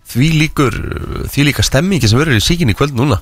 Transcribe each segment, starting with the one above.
því líka stemmingi sem verður í Síkinni í kvöld núna.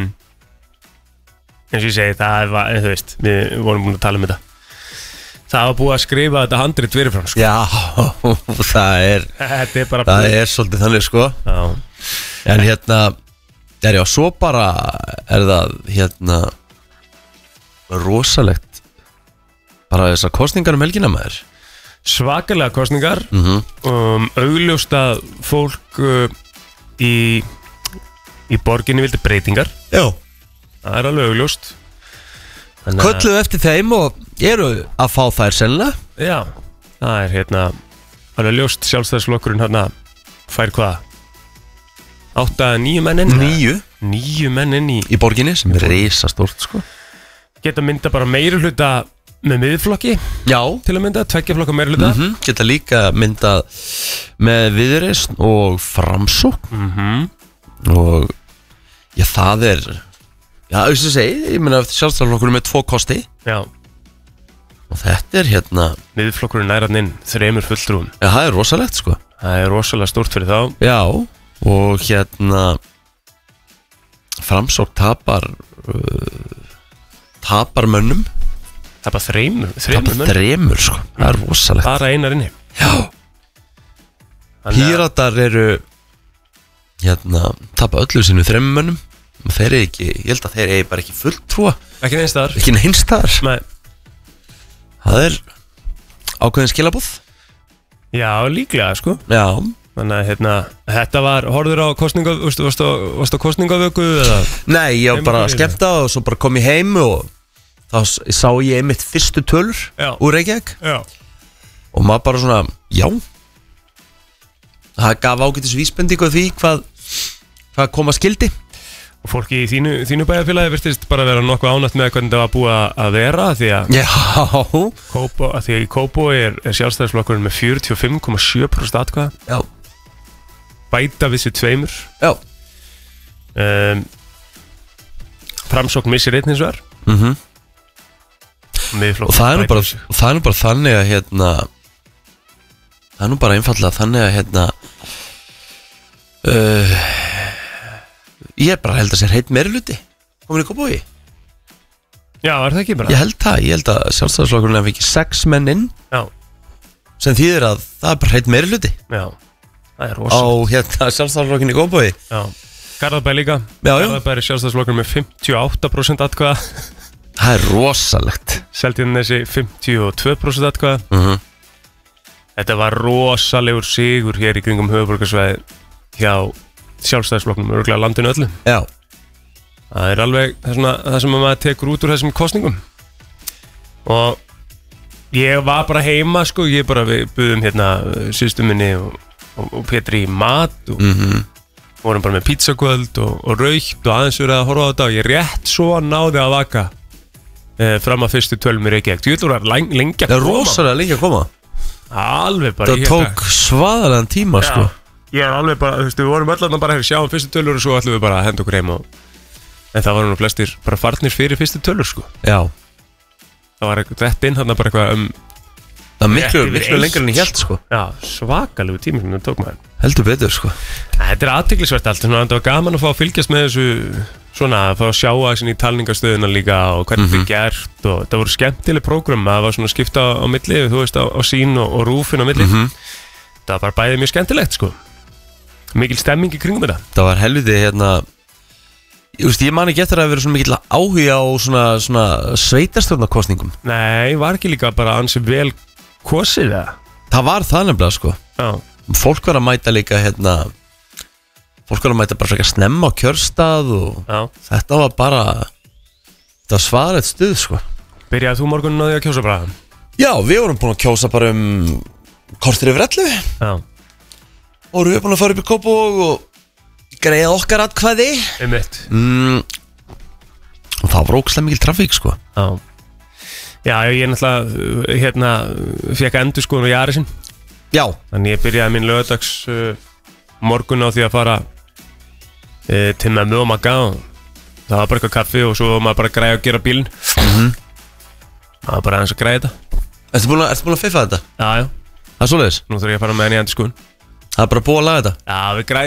Eins og ég segi, það var, þú veist, við vorum búin að tala um þetta. Það var búið að skrifa þetta handrit fyrirfram, sko. Já, Þetta er bara það er svolítið þannig, sko. Já. En svo bara það, rosalegt, bara þessar kosningar helgina maður. Svakalega kosningar, augljóst að fólk í borginni vildi breytingar. Já. Það er alveg augljóst. Kölluðu eftir þeim og eru að fá þær sennilega. Já, það er alveg ljóst. Sjálfstæðisflokkurinn fær hvað? 8-9 menn inn? 9 menn inn í borginni, sem er risastórt, sko. Geta mynda bara meirihluta með miðflokki. Já. Til að mynda, 2 flokka meirihluta. Geta líka mynda með Viðreisn og Framsókn. Og já, það er, já, auðvitað segi, ég meina sjálfstæðisflokkurinn með 2 kosti. Já. Og þetta er miðflokkurinn nærarinn inn 3 fulltrúum. Já, það er rosalegt, sko. Það er rosalega stórt fyrir þá. Já, og Framsókn tapar mönnum. Tapar 3 mönnum. Sko, það er rosalegt. Bara einar inni. Já. Píratar eru tapa öllu sínu 3 mönnum. Þeir eru ekki, ég held að þeir eru bara ekki fulltrúa. Ekki neins staðar. Ekki neins staðar. Nei. Það er ákveðin skilaboð. Já, líklega, sko. Já. Þannig að þetta var, horfður á kosningavöku, varst á kosningavöku eða? Nei, ég var bara að skemmta og svo bara kom ég heim og þá sá ég einmitt fyrstu tölur úr Reykjavík. Já. Og maður bara svona, já. Það gaf ágætis vísbendingu því hvað koma skildi. Og fólki í þínu bæjarfélagi virtist bara vera nokkuð ánægt með hvernig það var búið að vera því að í Kópavogi er sjálfstæðisflokkurinn með 45,7% atkvæða. Já. Bæta við sér 2. Já. Framsókn missir 1 hins vegar. Og það er nú bara þannig að það er nú bara einfallega þannig að ég er bara held að sér heitt meirihluti komin í Kópavogi. Já, er það ekki bara? Ég held að sjálfstæðisflokkurinn hafi ekki 6 menn inn. Já. Sem þýðir að það er bara heitt meirihluti. Já, það er rosalegt. Á sjálfstæðisflokkurinn í Kópavogi. Já. Garðabæ líka. Já. Garðabæ er sjálfstæðisflokkurinn með 58% atkvæða. Það er rosalegt. Seltjarnarnesi 52% atkvæða. Þetta var rosalegur sigur hér í kringum höfuðborgarsvæðið hjá sjálfstæðisflokknum, örgulega landinu öllu. Já. Það er alveg það sem maður tekur út úr þessum kosningum. Og ég var bara heima, sko, við buðum systur minni og Petri í mat og vorum bara með pizzakvöld og raukt og aðeins verið að horfa á þetta og ég rétt svo náði að vaka fram að fyrstu 12 í Reykjavík. Þú var lengi að koma. Það er rosalega lengi að koma. Alveg bara. Það tók svaðalegan tíma, sko. Ég er alveg bara, við vorum öll bara að sjá fyrstu tölur og svo ætlum við bara að henda okkur heim en það var nú flestir bara farnir fyrir fyrstu tölur, sko. Já. Það var þetta inn hann bara eitthvað það er miklu lengur en ég held, sko. Já, svakalegu tími sem það tók maður. Heldur betur, sko. Þetta er athyglisvert allt, það var gaman að fá að fylgjast með þessu svona, að fá að sjá að í talningastöðuna líka og hvernig þetta er gert og það voru skemmtileg prógram, það var svona skipta á milli, þú veist, á sín og rúfin á milli. Það var bara bæðið mjög skemmtilegt, sko. Mikil stemming í kringum þetta. Það var helviti ég man ekki eftir að vera svona mikil áhuga á svona sveitarstjórnarkosningum. Nei, var ekki líka bara ansi vel kosið það? Það var það nefnilega, sko. Já. Fólk var að mæta líka fólk var að mæta bara frekar snemma á kjörstað og þetta var bara það svaret stuð, sko. Byrjaði þú morgunin á því að kjósa bara? Já, við vorum búin að kjósa bara kortir yfir 11. Já. Og við erum búin að fara upp í Kópavog og greiða okkar atkvæði. Einmitt. Og það var ógeðslega mikil trafík, sko. Já. Já, ég náttúrulega fekk endurskoðun á Jarisinn. Já. Þannig ég byrjaði minn laugardags morgun á því að fara til með og Magga og það var bara eitthvað kaffi og svo var maður bara að græja og gera bílinn. Það var bara aðeins að græja þetta. Ertu búin að fiffa þetta? Já. Það er svoleiðis? Nú þarf ég að fara með henni í endurskoðun. Það er bara búið að laga þetta? Já, við græjum